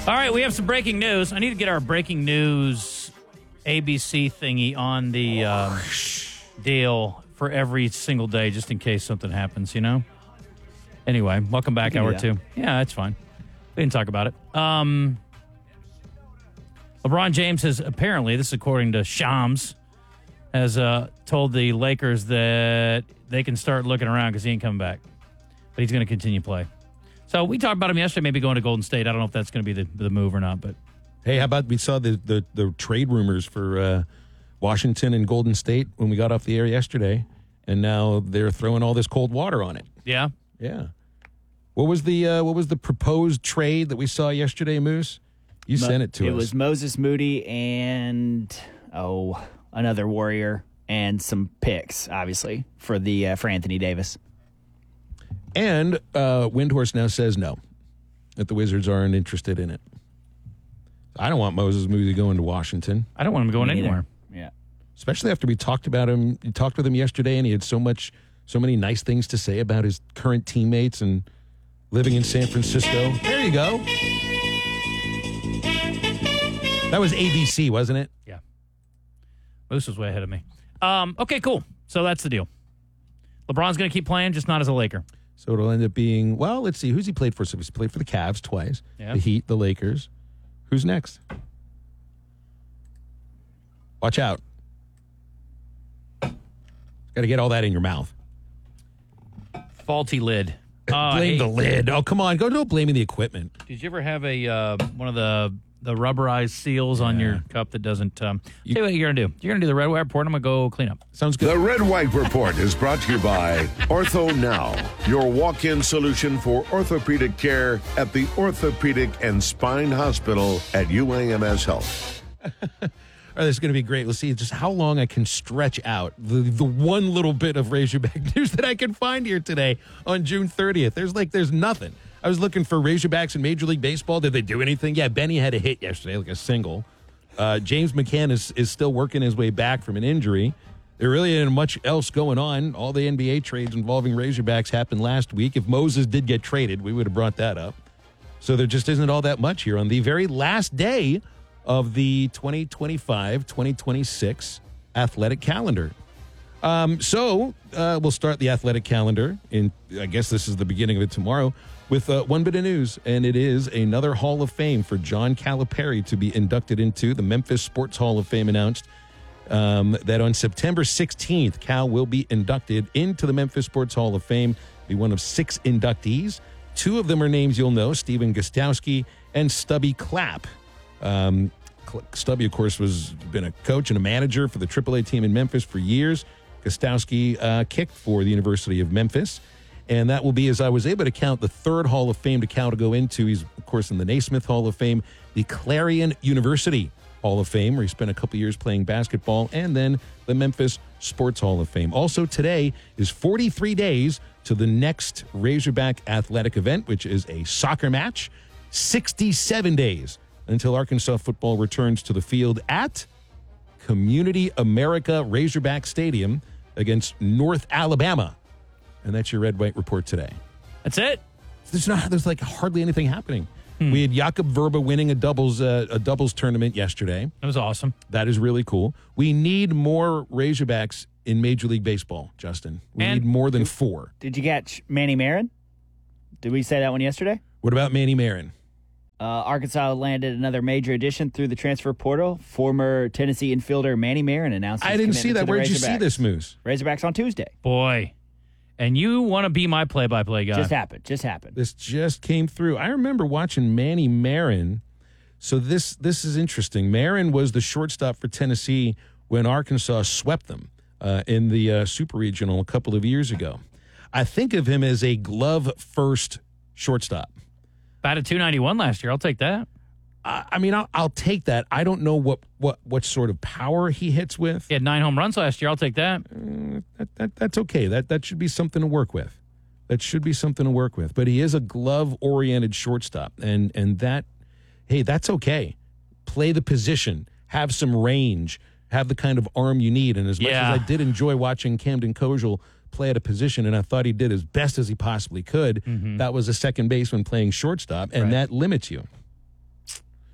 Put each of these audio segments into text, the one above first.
All right, we have some breaking news. I need to get our breaking news ABC thingy on the deal for every single day, just in case something happens, you know? Anyway, welcome back, hour two. Yeah, that's fine. We didn't talk about it. LeBron James has apparently, this is according to Shams, has told the Lakers that they can start looking around because he ain't coming back. But he's going to continue to play. So we talked about him yesterday, maybe going to Golden State. I don't know if that's going to be the move or not. But hey, how about we saw the trade rumors for Washington and Golden State when we got off the air yesterday, and now they're throwing all this cold water on it. Yeah? Yeah. What was the proposed trade that we saw yesterday, Moose? You sent it to us. It was Moses Moody and another Warrior and some picks, obviously, for Anthony Davis. And Windhorse now says no, that the Wizards aren't interested in it. I don't want Moses Moody going to Washington. I don't want him going anywhere. Yeah. Especially after we talked about him. You talked with him yesterday, and he had so many nice things to say about his current teammates and living in San Francisco. There you go. That was ABC, wasn't it? Yeah. Moose was way ahead of me. Okay, cool. So that's the deal. LeBron's going to keep playing, just not as a Laker. So it'll end up being, well, let's see. Who's he played for? So he's played for the Cavs twice, the Heat, the Lakers. Who's next? Watch out. Got to get all that in your mouth. Faulty lid. Blame the lid. Oh, come on. Don't blame the equipment. Did you ever have one of the rubberized seals on your cup that doesn't... tell you what you're going to do. You're going to do the Red White Report. I'm going to go clean up. Sounds good. The Red White Report is brought to you by Ortho Now, your walk-in solution for orthopedic care at the Orthopedic and Spine Hospital at UAMS Health. All right, this is going to be great. Let's see just how long I can stretch out the one little bit of Razorback news that I can find here today on June 30th. There's nothing. I was looking for Razorbacks in Major League Baseball. Did they do anything? Yeah, Benny had a hit yesterday, like a single. James McCann is still working his way back from an injury. There really isn't much else going on. All the NBA trades involving Razorbacks happened last week. If Moses did get traded, we would have brought that up. So there just isn't all that much here on the very last day of the 2025-2026 athletic calendar. So we'll start the athletic calendar in, I guess this is the beginning of it tomorrow, with one bit of news, and it is another Hall of Fame for John Calipari to be inducted into. The Memphis Sports Hall of Fame announced that on September 16th, Cal will be inducted into the Memphis Sports Hall of Fame, be one of 6 inductees. 2 of them are names you'll know, Stephen Gostkowski and Stubby Clapp. Stubby, of course, been a coach and a manager for the AAA team in Memphis for years. Gostkowski kicked for the University of Memphis. And that will be, as I was able to count, the 3rd Hall of Fame to Cal to go into. He's, of course, in the Naismith Hall of Fame, the Clarion University Hall of Fame, where he spent a couple years playing basketball, and then the Memphis Sports Hall of Fame. Also today is 43 days to the next Razorback athletic event, which is a soccer match. 67 days until Arkansas football returns to the field at Community America Razorback Stadium against North Alabama. And that's your Red White Report today. That's it? There's like hardly anything happening. We had Jakob Verba winning a doubles tournament yesterday. That was awesome. That is really cool. We need more Razorbacks in Major League Baseball, Justin. We need more than 4. Did you catch Manny Marin? Did we say that one yesterday? What about Manny Marin? Arkansas landed another major addition through the transfer portal. Former Tennessee infielder Manny Marin announced his I didn't see that. Where did you see this, Moose? Razorbacks on Tuesday. Boy. And you want to be my play-by-play guy. Just happened. This just came through. I remember watching Manny Marin. So this is interesting. Marin was the shortstop for Tennessee when Arkansas swept them in the Super Regional a couple of years ago. I think of him as a glove-first shortstop. Batted .291 last year. I'll take that. I'll take that. I don't know what sort of power he hits with. He had 9 home runs last year. I'll take that. That's okay. That should be something to work with. But he is a glove-oriented shortstop, and that, hey, that's okay. Play the position, have some range, have the kind of arm you need. And as much as I did enjoy watching Camden Kojal play at a position, and I thought he did as best as he possibly could, that was a second baseman playing shortstop, and that limits you.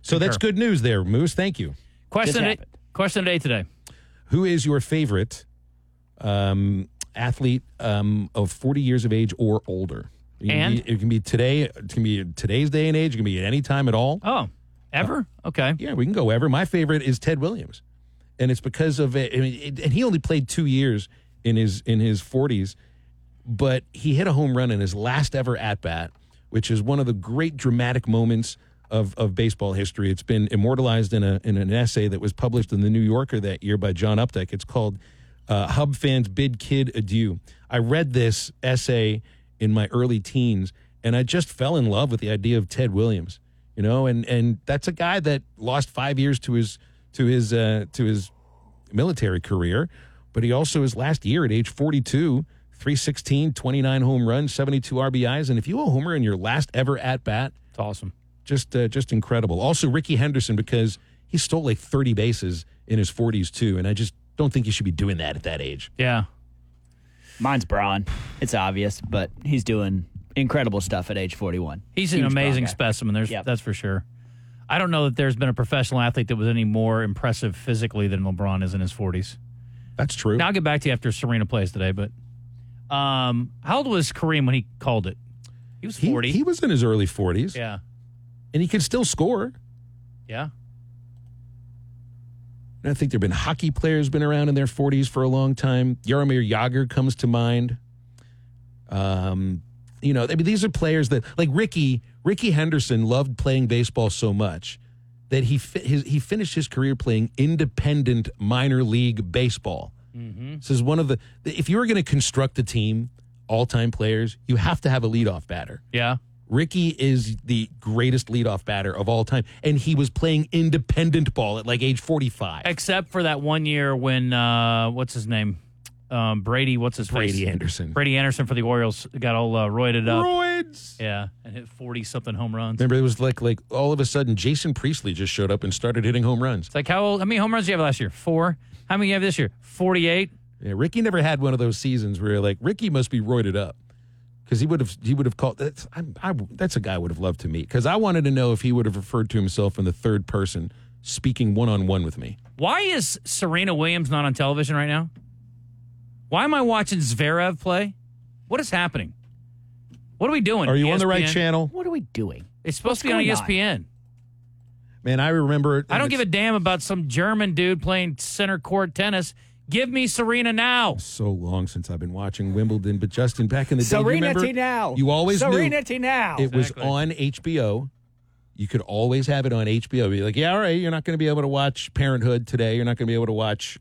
So that's good news there, Moose. Thank you. Question happened. question of the day today. Who is your favorite athlete of 40 years of age or older? It can be today. It can be today's day and age. It can be at any time at all. Oh, ever? Okay. Yeah, we can go ever. My favorite is Ted Williams, and it's because of it. I mean, and he only played 2 years in his 40s, but he hit a home run in his last ever at bat, which is one of the great dramatic moments of baseball history. It's been immortalized in an essay that was published in the New Yorker that year by John Updike. It's called Hub Fans Bid Kid Adieu. I read this essay in my early teens, and I just fell in love with the idea of Ted Williams. You know, and that's a guy that lost 5 years to his military career, but he also his last year at age 42, 316, 29 home runs, 72 RBIs, and if you a homer in your last ever at bat, It's awesome. just incredible. Also, Ricky Henderson, because he stole like 30 bases in his 40s too, and I just don't think you should be doing that at that age. Yeah. Mine's Braun. It's obvious, but he's doing incredible stuff at age 41. He's an Huge amazing Braun guy. specimen. Yep. That's for sure. I don't know that there's been a professional athlete that was any more impressive physically than LeBron is in his 40s. That's true. Now, I'll get back to you after Serena plays today, but how old was Kareem when he called it? He was 40. He was in his early 40s, Yeah. and he could still score. Yeah. And I think there have been hockey players been around in their 40s for a long time. Jaromir Jagr comes to mind. You know, I mean, these are players that, like Ricky Henderson loved playing baseball so much that he finished his career playing independent minor league baseball. Mm-hmm. This is one of if you were going to construct a team, all-time players, you have to have a leadoff batter. Yeah. Ricky is the greatest leadoff batter of all time, and he was playing independent ball at like age 45. Except for that one year when, what's his name? Brady, what's his face? Brady Anderson. Brady Anderson for the Orioles got all roided up. Roids. Yeah, and hit 40-something home runs. Remember, it was like all of a sudden, Jason Priestley just showed up and started hitting home runs. It's like, how many home runs do you have last year? 4? How many do you have this year? 48? Yeah, Ricky never had one of those seasons where you're like, Ricky must be roided up. Because he would have called, that's a guy I would have loved to meet. Because I wanted to know if he would have referred to himself in the third person, speaking one-on-one with me. Why is Serena Williams not on television right now? Why am I watching Zverev play? What is happening? What are we doing? Are you on the ESPN? right channel? What are we doing? It's supposed to be on What's going ESPN. Man, I remember. I don't give a damn about some German dude playing center court tennis. Give me Serena now. So long since I've been watching Wimbledon, but Justin, back in the day, you Serenity remember, now. you always Serenity knew now. it was Exactly. on HBO. You could always have it on HBO. Be like, yeah, all right, you're not going to be able to watch Parenthood today. You're not going to be able to watch,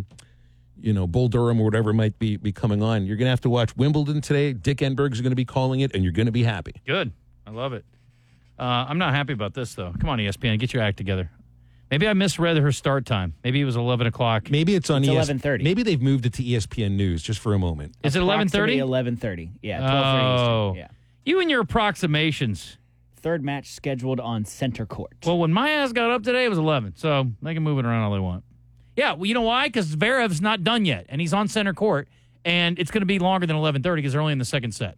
Bull Durham or whatever might be coming on. You're going to have to watch Wimbledon today. Dick Enberg's going to be calling it, and you're going to be happy. Good. I love it. I'm not happy about this, though. Come on, ESPN. Get your act together. Maybe I misread her start time. Maybe it was 11 o'clock. Maybe it's on It's ESPN. 11:30. Maybe they've moved it to ESPN News just for a moment. Is it 11:30? 11:30. Yeah, 12:30 Oh. Eastern. Yeah. You and your approximations. Third match scheduled on center court. Well, when my ass got up today, it was 11. So they can move it around all they want. Yeah, well, you know why? Because Zverev's not done yet, and he's on center court, and it's going to be longer than 11:30 because they're only in the second set.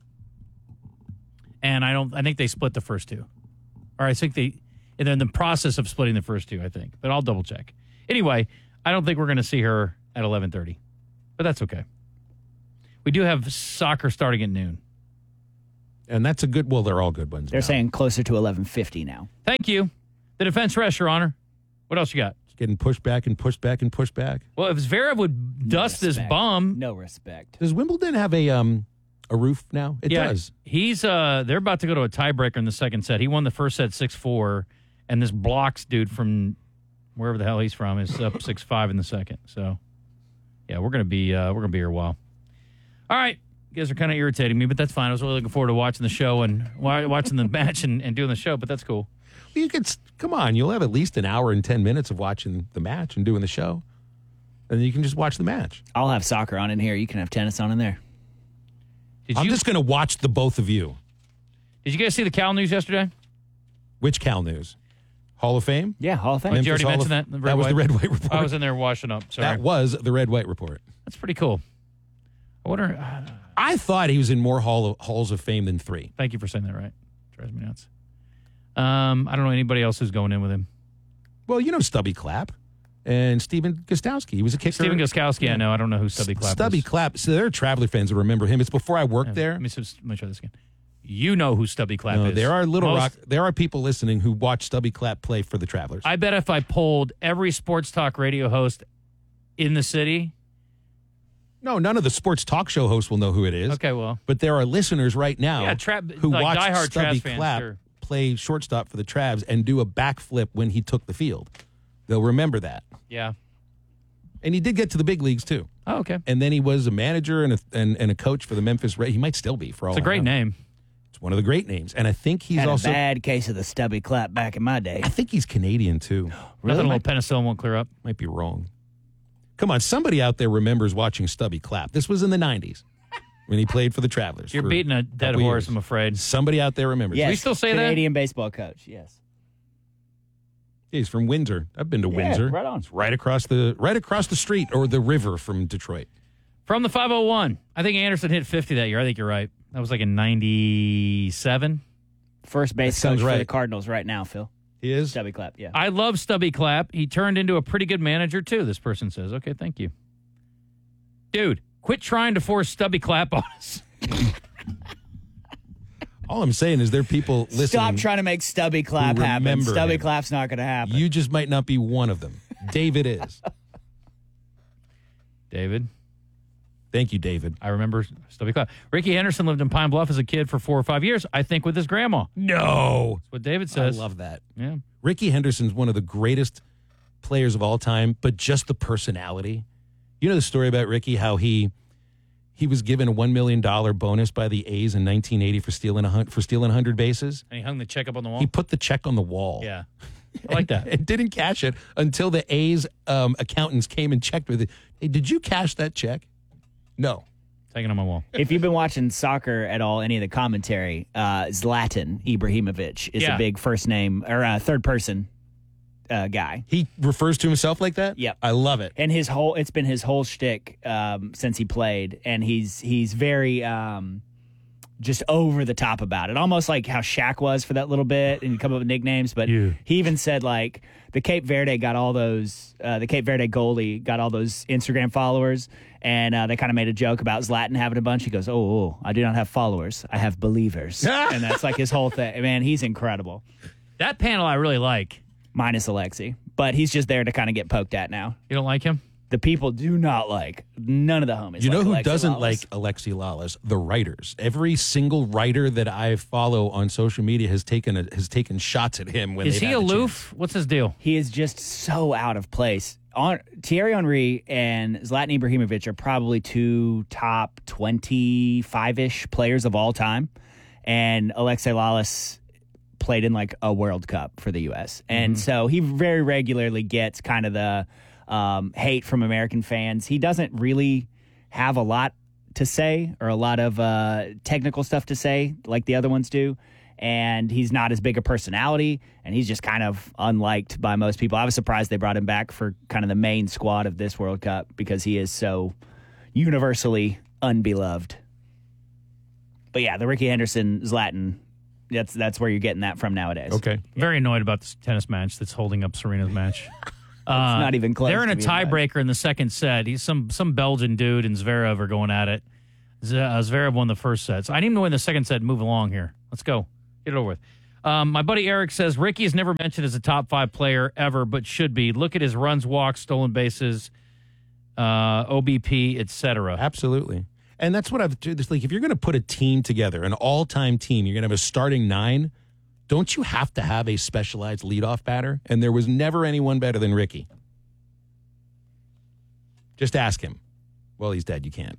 And I think they split the first two. Or I think they're in the process of splitting the first two, I think. But I'll double check. Anyway, I don't think we're going to see her at 11:30. But that's okay. We do have soccer starting at noon. And that's a good, well, they're all good ones. They're now. saying closer to 11:50 now. Thank you. The defense rush, Your Honor. What else you got? It's getting pushed back and pushed back and pushed back. Well, if Zverev would dust this Respect. bum. No respect. Does Wimbledon have a roof now? It does. He's they're about to go to a tiebreaker in the second set. He won the first set 6-4, and this Blocks dude from wherever the hell he's from is up 6-5 in the second. So, yeah, we're gonna be here a while. All right, you guys are kind of irritating me, but that's fine. I was really looking forward to watching the show and watching the match and doing the show, but that's cool. You could come on. You'll have at least an hour and 10 minutes of watching the match and doing the show, and then you can just watch the match. I'll have soccer on in here. You can have tennis on in there. I'm just going to watch the both of you. Did you guys see the Cal news yesterday? Which Cal News? Hall of Fame? Yeah, Hall of Fame. Did you Memphis already Hall of- mention that? That was the Red White Report. I was in there washing up. Sorry. That was the Red White Report. That's pretty cool. I wonder. I thought he was in more halls of fame than 3. Thank you for saying that right. Drives me nuts. I don't know anybody else who's going in with him. Well, you know Stubby Clapp and Steven Gostowski. He was a kicker. Steven Gostkowski, I know. I don't know who Stubby Clapp is. Stubby Clapp. So there are Traveler fans that remember him. It's before I worked there. Let me try this again. You know who Stubby Clapp is. There are there are people listening who watch Stubby Clapp play for the Travelers. I bet if I polled every sports talk radio host in the city. No, none of the sports talk show hosts will know who it is. Okay, well. But there are listeners right now who like watch diehard Stubby Travs fans, Clapp sure. play shortstop for the Travs and do a backflip when he took the field. They'll remember that. Yeah. And he did get to the big leagues, too. Oh, okay. And then he was a manager and a coach for the Memphis Rays. He might still be, for all It's a great name. It's one of the great names. And I think he's Had also... a bad case of the Stubby Clapp back in my day. I think he's Canadian, too. Nothing a little penicillin won't clear up. Might be wrong. Come on, somebody out there remembers watching Stubby Clapp. This was in the 90s when he played for the Travelers. You're beating a dead horse, I'm afraid. Somebody out there remembers. Yes, we still say Canadian baseball coach, yes. He's from Windsor. I've been to Windsor. Right on. It's right across the street or the river from Detroit. From the 501, I think Anderson hit 50 that year. I think you're right. That was like in 97. First base That sounds coach for right. the Cardinals right now, Phil. He is? Stubby Clapp, yeah. I love Stubby Clapp. He turned into a pretty good manager, too, this person says. Okay, thank you. Dude, quit trying to force Stubby Clapp on us. All I'm saying is there are people listening. Stop trying to make Stubby Clapp who happen. remember Stubby him. Clapp's not going to happen. You just might not be one of them. David is. David, Thank you, David. I remember Stubby Clapp. Ricky Henderson lived in Pine Bluff as a kid for 4 or 5 years, I think with his grandma. No. That's what David I says. love that. Yeah. Ricky Henderson's one of the greatest players of all time, but just the personality. You know the story about Ricky, how he was given a $1 million bonus by the A's in 1980 for stealing 100 bases. And he hung the check up on the wall? He put the check on the wall. Yeah. I like that. And didn't cash it until the A's accountants came and checked with it. Hey, did you cash that check? No. Taking on my wall. If you've been watching soccer at all, any of the commentary, Zlatan Ibrahimovic is a big first name or third person guy. He refers to himself like that? Yep. I love it. And it's been his whole shtick since he played, and he's very just over the top about it, almost like how Shaq was for that little bit, and you come up with nicknames. But he even said like the Cape Verde goalie got all those Instagram followers, and they kind of made a joke about Zlatan having a bunch. He goes, "Oh, I do not have followers, I have believers," and that's like his whole thing. Man, he's incredible. That panel I really like. Minus Alexi, but he's just there to kind of get poked at now. You don't like him? The people do not like none of the homies. You know like who Alexi doesn't Lalas. like Alexi Lalas? The writers. Every single writer that I follow on social media has taken shots at him. When Is they've he had the aloof? chance. What's his deal? He is just so out of place. Thierry Henry and Zlatan Ibrahimovic are probably two top 25-ish players of all time, and Alexi Lalas played in like a World Cup for the U.S. And so he very regularly gets kind of the hate from American fans. He doesn't really have a lot to say or a lot of technical stuff to say like the other ones do. And he's not as big a personality, and he's just kind of unliked by most people. I was surprised they brought him back for kind of the main squad of this World Cup because he is so universally unbeloved. But yeah, the Ricky Henderson, Zlatan, that's where you're getting that from nowadays. Okay. Very annoyed about this tennis match that's holding up Serena's match. It's not even close. They're in to a being bad. tiebreaker in the second set. He's some Belgian dude and Zverev are going at it. Zverev won the first set. So I need him to win the second set and move along here. Let's go. Get it over with. My buddy Eric says Ricky is never mentioned as a top 5 player ever, but should be. Look at his runs, walks, stolen bases, OBP, etc. Absolutely. And that's what I've just like. If you're going to put a team together, an all-time team, you're going to have a starting 9. Don't you have to have a specialized leadoff batter? And there was never anyone better than Ricky. Just ask him. Well, he's dead. You can't.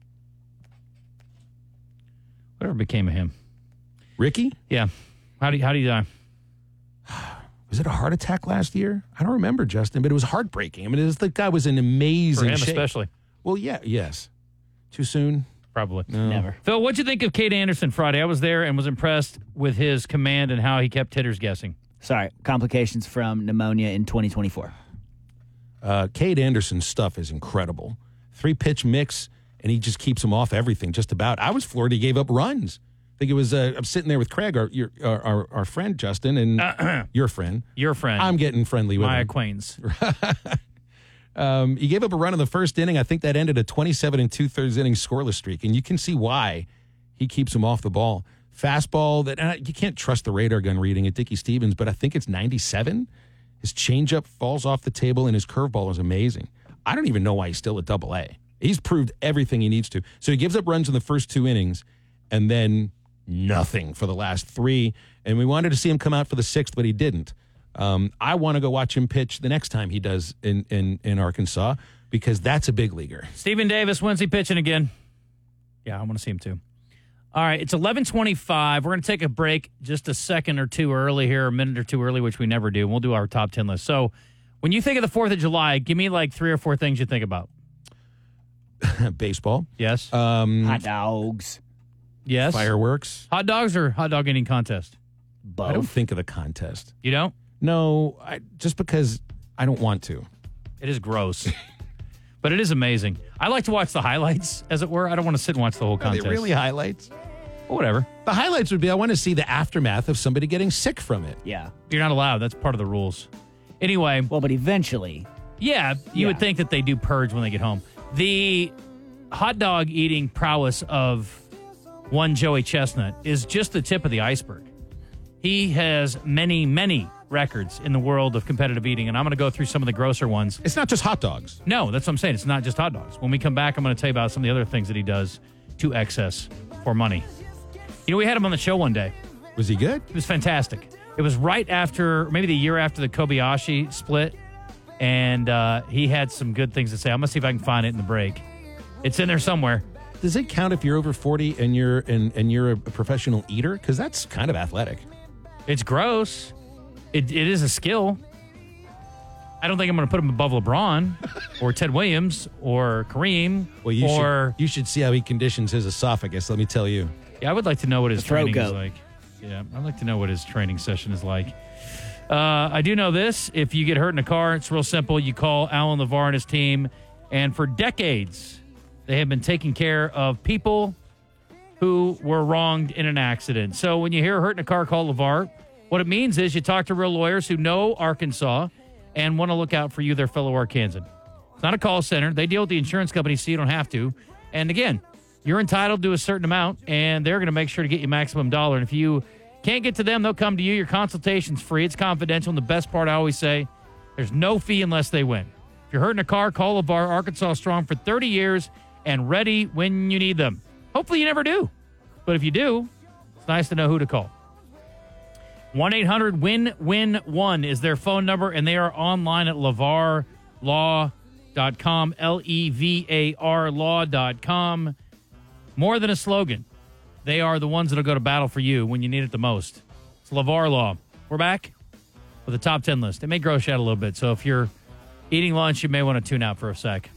Whatever became of him? Ricky? Yeah. How do you die? Was it a heart attack last year? I don't remember, Justin, but it was heartbreaking. I mean, the guy was in amazing For him shape. especially. Well, yeah, yes. Too soon? Probably. Never. Phil, what'd you think of Cade Anderson Friday? I was there and was impressed with his command and how he kept hitters guessing. Sorry, complications from pneumonia in 2024. Cade Anderson's stuff is incredible. 3-pitch mix, and he just keeps him off everything, just about. I was floored he gave up runs. think it was, I'm sitting there with Craig, our friend, Justin, and your friend. Your friend. I'm getting friendly with my him. acquaintance. He gave up a run in the first inning. I think that ended a 27 2/3 inning scoreless streak, and you can see why he keeps him off the ball. Fastball that you can't trust the radar gun reading at Dickie Stevens, but I think it's 97. His changeup falls off the table, and his curveball is amazing. I don't even know why he's still at Double-A. He's proved everything he needs to. So he gives up runs in the first 2 innings, and then nothing for the last 3. And we wanted to see him come out for the 6th, but he didn't. I want to go watch him pitch the next time he does in Arkansas, because that's a big leaguer. Stephen Davis, when's he pitching again? Yeah, I want to see him too. All right, it's 11:25. We're going to take a break just a second or two early here, a minute or two early, which we never do. We'll do our top 10 list. So when you think of the 4th of July, give me like 3 or 4 things you think about. Baseball. Yes. Hot dogs. Yes. Fireworks. Hot dogs or hot dog eating contest? Both. I don't think of the contest. You don't? No, just because I don't want to. It is gross. But it is amazing. I like to watch the highlights, as it were. I don't want to sit and watch the whole Are contest. they really highlights? Well, whatever. The highlights would be I want to see the aftermath of somebody getting sick from it. Yeah. You're not allowed. That's part of the rules. Anyway, Well, but eventually. yeah, you would think that they do purge when they get home. The hot dog eating prowess of one Joey Chestnut is just the tip of the iceberg. He has many, many records in the world of competitive eating, and I'm going to go through some of the grosser ones. It's not just hot dogs. No, that's what I'm saying. It's not just hot dogs. When we come back, I'm going to tell you about some of the other things that he does to excess for money. You know, we had him on the show one day. Was he good? It was fantastic. It was right after, maybe the year after the Kobayashi split, and he had some good things to say. I'm going to see if I can find it in the break. It's in there somewhere. Does it count if you're over 40 and you're a professional eater? Because that's kind of athletic. It's gross. It is a skill. I don't think I'm going to put him above LeBron or Ted Williams or Kareem. Well, you should see how he conditions his esophagus, let me tell you. Yeah, I would like to know what his training is goat. like. Yeah, I'd like to know what his training session is like. I do know this. If you get hurt in a car, it's real simple. You call Alan LeVar and his team. And for decades, they have been taking care of people who were wronged in an accident. So when you hear hurt in a car, call LeVar. What it means is you talk to real lawyers who know Arkansas and want to look out for you, their fellow Arkansan. It's not a call center. They deal with the insurance company, so you don't have to. And again, you're entitled to a certain amount, and they're going to make sure to get you maximum dollar. And if you can't get to them, they'll come to you. Your consultation's free. It's confidential. And the best part, I always say, there's no fee unless they win. If you're hurt in a car, call LeVar. Arkansas strong for 30 years and ready when you need them. Hopefully you never do. But if you do, it's nice to know who to call. 1-800-WIN-WIN-1 is their phone number, and they are online at levarlaw.com, L-E-V-A-R law.com. More than a slogan. They are the ones that will go to battle for you when you need it the most. It's LeVar Law. We're back with a top 10 list. It may gross you out a little bit, so if you're eating lunch, you may want to tune out for a sec.